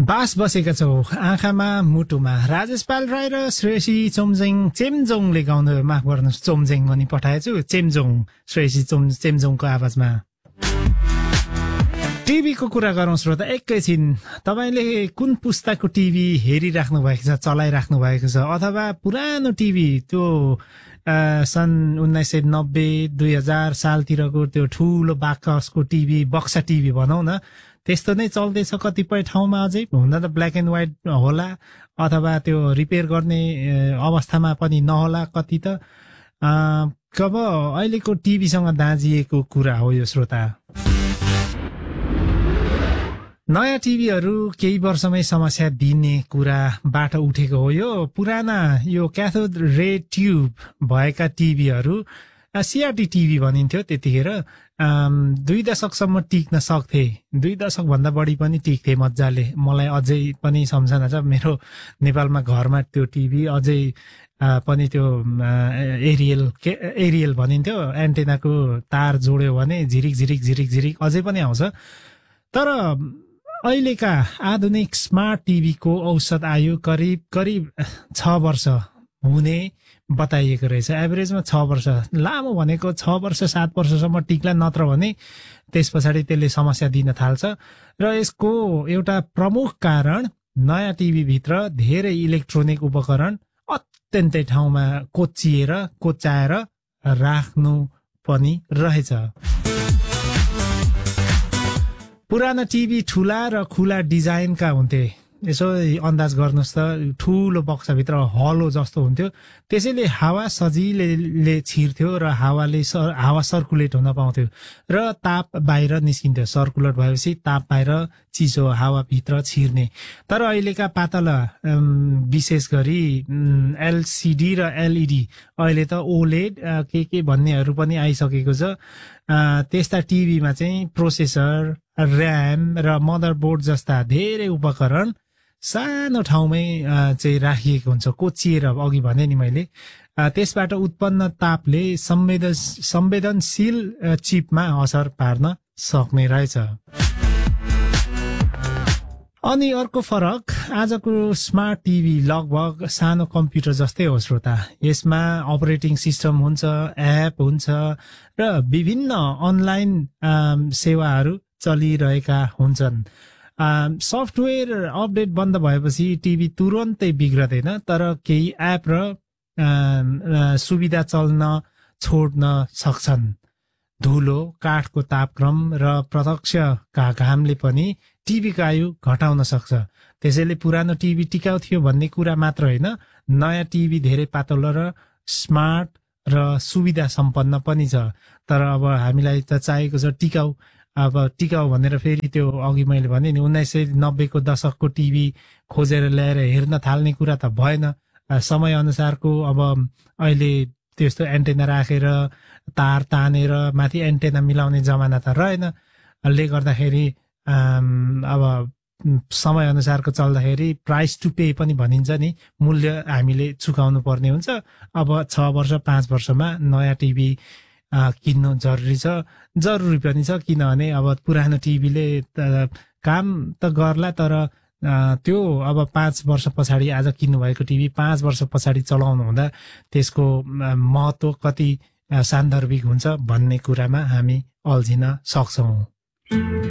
बास बसेका छौ आँखामा मुटुमा। राजेश पाल राई र श्रेयसी चेम्जोङले गाउनु, माफ गर्नुहोस् चोम्जेङ भनी पठाएछु, चेम्जोङ, श्रेयसी चेम्जोङको आवाजमा। टिभीको कुरा गरौँ श्रोता एकैछिन। तपाईले कुन पुस्ताको टिभी हेरिराख्नु भएको छ, चलाइराख्नु भएको छ, अथवा पुरानो टिभी त्यो सन् 1990-2000 सालतिरको त्यो ठुलो बाकसको टिभी, बक्सा टिभी भनौँ न, त्यस्तो नै चल्दैछ कतिपय ठाउँमा अझै। हुन त ब्ल्याक एन्ड व्हाइट होला अथवा त्यो रिपेयर गर्ने अवस्थामा पनि नहोला कति त। अब अहिलेको टिभीसँग दाँजिएको कुरा हो यो श्रोता। नयाँ टिभीहरू केही वर्षमै समस्या दिने कुराबाट उठेको हो। यो पुराना यो क्याथोड रे ट्युब भएका टिभीहरू सिआरटी टिभी भनिन्थ्यो त्यतिखेर। 2 दशकसम्म टिक्न सक्थे, 2 दशक भन्दा बढी पनि टिक्थे मजाले। मलाई अझै पनि सम्झना छ, मेरो नेपालमा घरमा त्यो टिभी अझै पनि त्यो एरियल भनिन्थ्यो, एन्टेनाको तार जोड्यो भने झिरिक झिरिक झिरिक झिरिक अझै पनि आउँछ। तर अहिलेका आधुनिक स्मार्ट टिभीको औसत आयु करिब 6 वर्ष हुने बताइएको रहेछ। एभरेजमा 6 वर्ष, लामो भनेको 6 वर्ष 7 वर्षसम्म टिक्ला, नत्र भने त्यस पछाडि त्यसले समस्या दिन थाल्छ। र यसको एउटा प्रमुख कारण नयाँ टिभीभित्र धेरै इलेक्ट्रोनिक उपकरण अत्यन्तै ठाउँमा कोच्याएर राख्नु पनि रहेछ। पुराना टिभी ठुला र खुला डिजाइनका हुन्थे। यसो अन्दाज गर्नुहोस् त, ठुलो बक्साभित्र हलो जस्तो हुन्थ्यो, त्यसैले हावा सजिलै छिर्थ्यो र हावा सर्कुलेट हुन पाउँथ्यो र ताप बाहिर निस्किन्थ्यो। सर्कुलेट भएपछि ताप बाहिर, चिसो हावाभित्र छिर्ने। तर अहिलेका पातला विशेष गरी एलसिडी र एलइडी, अहिले त ओलेड के भन्नेहरू पनि आइसकेको छ। त्यस्ता टिभीमा चाहिँ प्रोसेसर, र्याम र मदरबोर्ड जस्ता धेरै उपकरण सानो ठाउँमै चाहिँ राखिएको हुन्छ, कोचिएर। अघि भने नि मैले, त्यसबाट उत्पन्न तापले संवेदनशील चिपमा असर पार्न सक्ने रहेछ। अनि अर्को फरक, आजको स्मार्ट टिभी लगभग सानो कम्प्युटर जस्तै हो श्रोता। यसमा अपरेटिङ सिस्टम हुन्छ, एप हुन्छ र विभिन्न अनलाइन सेवाहरू चलिरहेका हुन्छन्। सफ्टवेयर अपडेट बन्द भएपछि टिभी तुरन्तै बिग्रदैन, तर केही एप र सुविधा चल्न छोड्न सक्छन्। धुलो, काठको तापक्रम र प्रत्यक्ष घामले पनि टिभीको आयु घटाउन सक्छ। त्यसैले पुरानो टिभी टिकाउ थियो भन्ने कुरा मात्र होइन, नयाँ टिभी धेरै पातलो र स्मार्ट र सुविधा सम्पन्न पनि छ। तर अब हामीलाई त चाहिएको छ टिकाउ। अब टिकाउ भनेर फेरि त्यो अघि मैले भने नि 1990 को दशकको टिभी खोजेर ल्याएर हेर्न थाल्ने कुरा त भएन। समय अनुसारको अब अहिले त्यस्तो एन्टेना राखेर तार तानेर माथि एन्टेना मिलाउने जमाना त रहेन। ले गर्दाखेरि अब समय अनुसारको चल्दाखेरि प्राइस टु पे पनि भनिन्छ नि, मूल्य हामीले चुकाउनु पर्ने हुन्छ। अब 6 वर्ष 5 वर्षमा नयाँ टिभी किन्नु जरुरी छ, जरुरी पनि छ। किनभने अब पुरानो टिभीले काम त गर्ला, तर त्यो अब 5 वर्ष पछाडि आज किन्नुभएको टिभी 5 वर्ष पछाडि चलाउनु हुँदा त्यसको महत्व कति सान्दर्भिक हुन्छ भन्ने कुरामा हामी अल्झिन सक्छौं।